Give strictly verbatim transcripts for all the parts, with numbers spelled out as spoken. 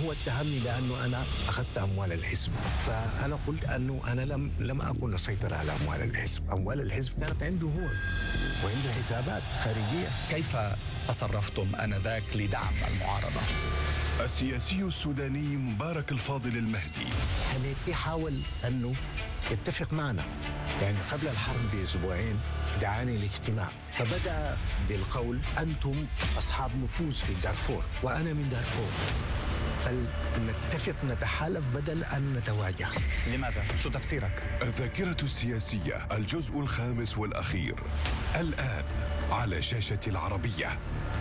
هو اتهمني لأنه أنا أخذت أموال الحزب، فأنا قلت أنه أنا لم لم أكن أسيطر على أموال الحزب، أموال الحزب كانت عنده هو وعنده حسابات خارجية. كيف تصرفتم آنذاك لدعم المعارضة؟ السياسي السوداني مبارك الفاضل المهدي حميدتي حاول أنه يتفق معنا، يعني قبل الحرب بأسبوعين دعاني لاجتماع، فبدأ بالقول أنتم أصحاب نفوذ في دارفور وأنا من دارفور، فلنتفق نتحالف بدل أن نتواجه. لماذا؟ شو تفسيرك؟ الذاكرة السياسية الجزء الخامس والأخير الآن على شاشة العربية.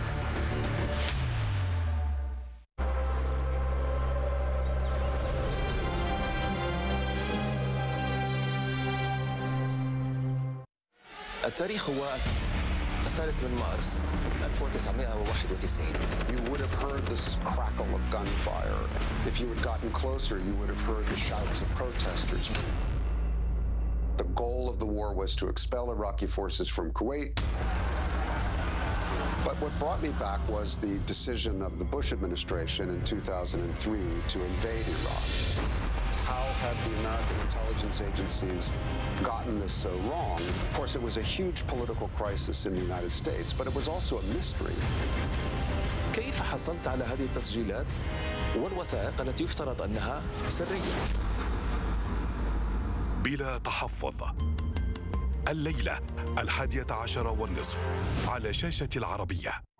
التاريخ هو الثالث من مارس ألف وتسعمائة وواحد وتسعين. You would have heard this crackle of gunfire. If you had gotten closer, you would have heard the shouts of protesters. The goal of the war was to expel Iraqi forces from Kuwait. But what brought me back was the decision of the Bush administration in two thousand three to invade Iraq. How had the American intelligence agencies gotten this so wrong? Of course, it was a huge political crisis in the United States, but it was also a mystery. كيف حصلت على هذه التسجيلات والوثائق التي يفترض أنها سرية؟ بلا تحفظ، الليلة الحادية عشر والنصف على شاشة العربية.